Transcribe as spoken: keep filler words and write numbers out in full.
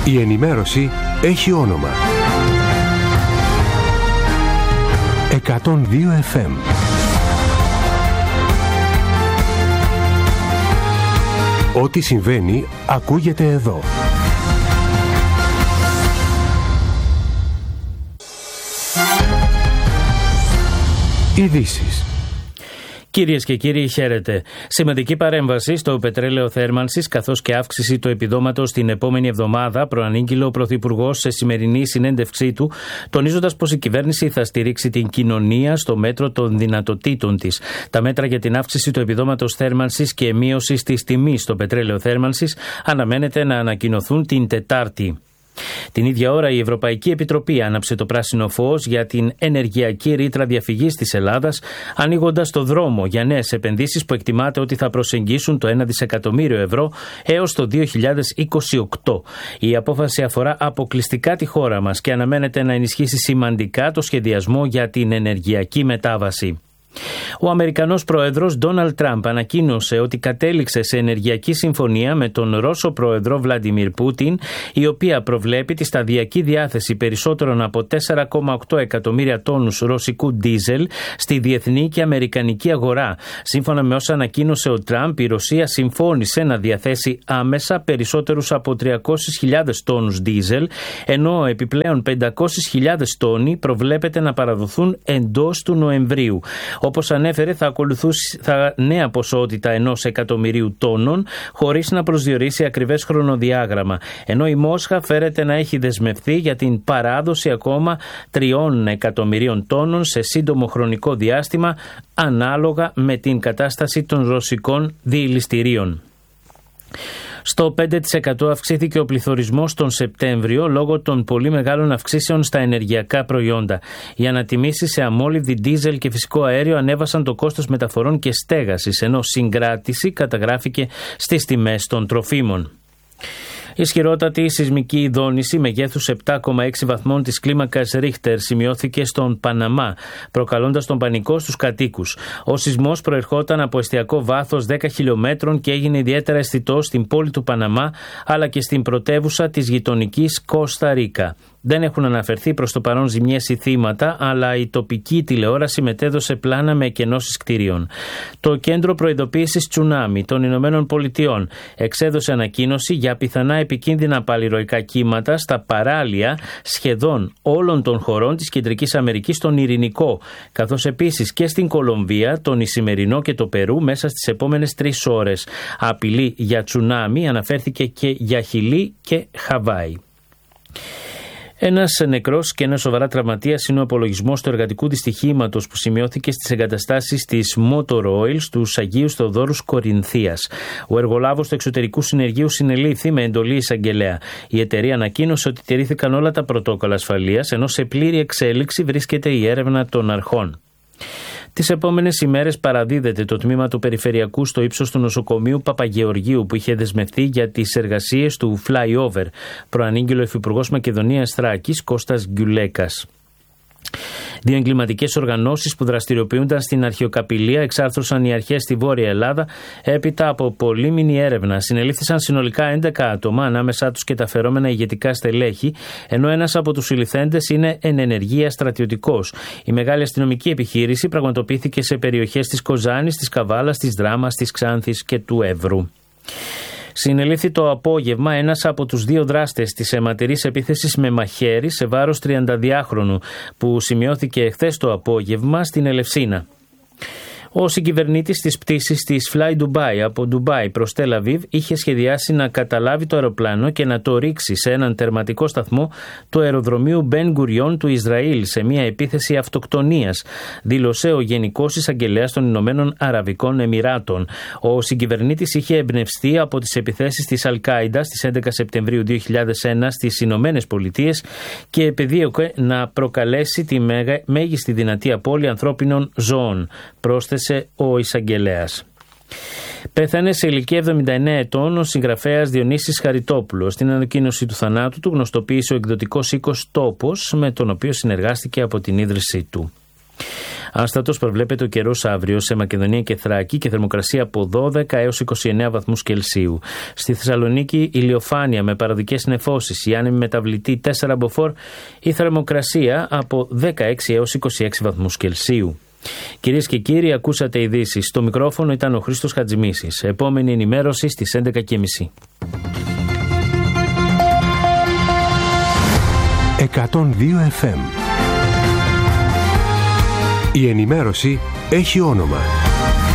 Η ενημέρωση έχει όνομα. εκατόν δύο εφ εμ. Ό,τι συμβαίνει ακούγεται εδώ. Ειδήσεις. Κυρίες και κύριοι, χαίρετε. Σημαντική παρέμβαση στο πετρέλαιο θέρμανσης καθώς και αύξηση του επιδόματος την επόμενη εβδομάδα, προανήγγειλε ο Πρωθυπουργός σε σημερινή συνέντευξή του, τονίζοντας πως η κυβέρνηση θα στηρίξει την κοινωνία στο μέτρο των δυνατοτήτων της. Τα μέτρα για την αύξηση του επιδόματος θέρμανσης και μείωση της τιμής στο πετρέλαιο θέρμανσης αναμένεται να ανακοινωθούν την Τετάρτη. Την ίδια ώρα η Ευρωπαϊκή Επιτροπή άναψε το πράσινο φως για την ενεργειακή ρήτρα διαφυγής της Ελλάδας, ανοίγοντας το δρόμο για νέες επενδύσεις που εκτιμάται ότι θα προσεγγίσουν το ένα δισεκατομμύριο ευρώ έως το δύο χιλιάδες είκοσι οκτώ. Η απόφαση αφορά αποκλειστικά τη χώρα μας και αναμένεται να ενισχύσει σημαντικά το σχεδιασμό για την ενεργειακή μετάβαση. Ο Αμερικανός πρόεδρος Ντόναλντ Τραμπ ανακοίνωσε ότι κατέληξε σε ενεργειακή συμφωνία με τον Ρώσο πρόεδρο Βλαντιμίρ Πούτιν, η οποία προβλέπει τη σταδιακή διάθεση περισσότερων από τέσσερα κόμμα οκτώ εκατομμύρια τόνους ρωσικού ντίζελ στη διεθνή και αμερικανική αγορά. Σύμφωνα με όσα ανακοίνωσε ο Τραμπ, η Ρωσία συμφώνησε να διαθέσει άμεσα περισσότερους από τριακόσιες χιλιάδες τόνους ντίζελ, ενώ επιπλέον πεντακόσιες χιλιάδες τόνοι προβλέπεται να παραδοθούν εντός του Νοεμβρίου. Όπως ανέφερε, θα ακολουθούσε θα νέα ποσότητα ενός εκατομμυρίου τόνων, χωρίς να προσδιορίσει ακριβές χρονοδιάγραμμα. Ενώ η Μόσχα φέρεται να έχει δεσμευθεί για την παράδοση ακόμα τριών εκατομμυρίων τόνων σε σύντομο χρονικό διάστημα, ανάλογα με την κατάσταση των ρωσικών διηληστηρίων. Στο πέντε τοις εκατό αυξήθηκε ο πληθωρισμός τον Σεπτέμβριο λόγω των πολύ μεγάλων αυξήσεων στα ενεργειακά προϊόντα. Οι ανατιμήσεις σε αμόλυβδη, ντίζελ και φυσικό αέριο ανέβασαν το κόστος μεταφορών και στέγασης, ενώ συγκράτηση καταγράφηκε στις τιμές των τροφίμων. Ισχυρότατη σεισμική δόνηση μεγέθους επτά κόμμα έξι βαθμών της κλίμακας Ρίχτερ σημειώθηκε στον Παναμά, προκαλώντας τον πανικό στους κατοίκους. Ο σεισμός προερχόταν από εστιακό βάθος δέκα χιλιομέτρων και έγινε ιδιαίτερα αισθητός στην πόλη του Παναμά, αλλά και στην πρωτεύουσα της γειτονικής Κώστα Ρίκα. Δεν έχουν αναφερθεί προς το παρόν ζημιές ή θύματα, αλλά η τοπική τηλεόραση μετέδωσε πλάνα με εκενώσεις κτίριων. Το Κέντρο Προειδοποίησης Τσουνάμι των Ηνωμένων Πολιτειών εξέδωσε ανακοίνωση για πιθανά επικίνδυνα παλιροϊκά κύματα στα παράλια σχεδόν όλων των χωρών της Κεντρικής Αμερικής στον Ειρηνικό, καθώς επίσης και στην Κολομβία, τον Ισημερινό και το Περού μέσα στις επόμενες τρεις ώρες. Απειλή για τσουνάμι αναφέρθηκε και για Χιλή και Χαβάη. Ένας νεκρός και ένας σοβαρά τραυματίας είναι ο απολογισμός του εργατικού δυστυχήματος που σημειώθηκε στις εγκαταστάσεις της Motor Oil στους Αγίους Θεοδόρους Κορινθίας. Ο εργολάβος του εξωτερικού συνεργείου συνελήφθη με εντολή εισαγγελέα. Η εταιρεία ανακοίνωσε ότι τηρήθηκαν όλα τα πρωτόκολλα ασφαλείας, ενώ σε πλήρη εξέλιξη βρίσκεται η έρευνα των αρχών. Τις επόμενες ημέρες παραδίδεται το τμήμα του Περιφερειακού στο ύψος του νοσοκομείου Παπαγεωργίου που είχε δεσμευτεί για τις εργασίες του flyover, προανήγγειλε ο Υφυπουργός Μακεδονίας Θράκης Κώστας Γκιουλέκας. Δύο εγκληματικές οργανώσεις που δραστηριοποιούνταν στην αρχαιοκαπηλεία εξάρθρωσαν οι αρχές στη Βόρεια Ελλάδα έπειτα από πολύμηνη έρευνα. Συνελήφθησαν συνολικά έντεκα άτομα, ανάμεσά τους και τα φερόμενα ηγετικά στελέχη, ενώ ένας από τους συλληφθέντες είναι εν ενεργεία στρατιωτικός. Η μεγάλη αστυνομική επιχείρηση πραγματοποιήθηκε σε περιοχές της Κοζάνης, της Καβάλας, της Δράμας, της Ξάνθης και του Εύρου. Συνελήφθη το απόγευμα ένας από τους δύο δράστες της αιματηρής επίθεσης με μαχαίρι σε βάρος τριανταδυάχρονου που σημειώθηκε χθες το απόγευμα στην Ελευσίνα. Ο συγκυβερνήτης της πτήσης της Fly Dubai από Ντουμπάι προς Τελ Αβίβ είχε σχεδιάσει να καταλάβει το αεροπλάνο και να το ρίξει σε έναν τερματικό σταθμό του αεροδρομίου Μπεν Γκουριόν του Ισραήλ σε μια επίθεση αυτοκτονίας, δήλωσε ο Γενικός Εισαγγελέας των Ηνωμένων Αραβικών Εμιράτων. Ο συγκυβερνήτης είχε εμπνευστεί από τις επιθέσεις της Αλ-Κάιντα στις έντεκα Σεπτεμβρίου δύο χιλιάδες ένα στις Ηνωμένες Πολιτείες και επεδίωκε να προκαλέσει τη μέγιστη δυνατή απώλεια ανθρώπινων ζώων, πρόσθεσε ο εισαγγελέας. Πέθανε σε ηλικία εβδομήντα εννέα ετών ο συγγραφέας Διονύσης Χαριτόπουλος. Στην ανακοίνωση του θανάτου του γνωστοποίησε ο εκδοτικός οίκος Τόπος, με τον οποίο συνεργάστηκε από την ίδρυσή του. Άστατος προβλέπεται ο καιρός αύριο σε Μακεδονία και Θράκη και θερμοκρασία από δώδεκα έως είκοσι εννέα βαθμούς Κελσίου. Στη Θεσσαλονίκη ηλιοφάνεια με παραδικές νεφώσεις, η άνεμη μεταβλητή τέσσερα μποφόρ, η θερμοκρασία από δεκαέξι έως είκοσι έξι βαθμούς Κελσίου. Κυρίες και κύριοι, ακούσατε ειδήσεις. Στο μικρόφωνο ήταν ο Χρήστος Χατζημίσης. Επόμενη ενημέρωση στις έντεκα και μισή. εκατόν δύο εφ εμ. Η ενημέρωση έχει όνομα.